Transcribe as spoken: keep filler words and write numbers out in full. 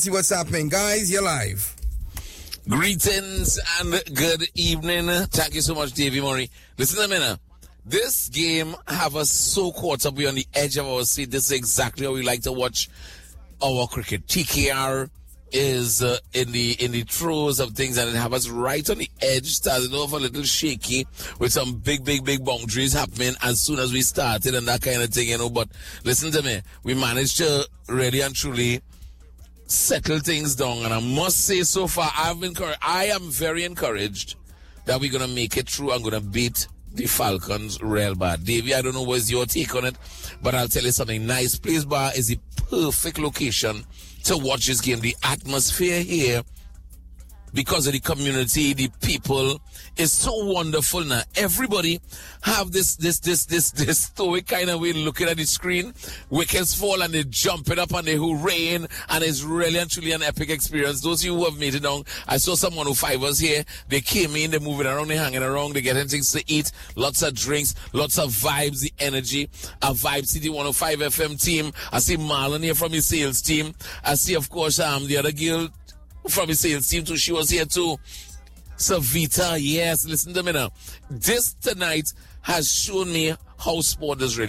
See what's happening, guys. You're live. Greetings and good evening. Thank you so much, Davey Murray. Listen a minute. This game have us so caught up. We're on the edge of our seat. This is exactly how we like to watch our cricket. T K R is uh, in the in the throes of things, and it have us right on the edge, starting off a little shaky with some big, big, big boundaries happening as soon as we started and that kind of thing, you know. But listen to me. We managed to really and truly settle things down, and I must say so far I've been I am very encouraged that we're gonna make it through. I'm gonna beat the Falcons real bad. Davey, I don't know what's your take on it, but I'll tell you something. Nice Place Bar is the perfect location to watch this game. The atmosphere here, because of the community, the people, is so wonderful now. Everybody have this this this this this stoic kind of way looking at the screen. Wickets fall and they jump it up and they hurraying, and it's really and truly an epic experience. Those of you who have made it down, I saw some one oh fivers here. They came in, they're moving around, they're hanging around, they're getting things to eat, lots of drinks, lots of vibes, the energy. A Vibe City one oh five F M team. I see Marlon here from his sales team. I see, of course, um the other girl from his sales team too. She was here too. Savita, yes, listen to me now. This tonight has shown me how sport is really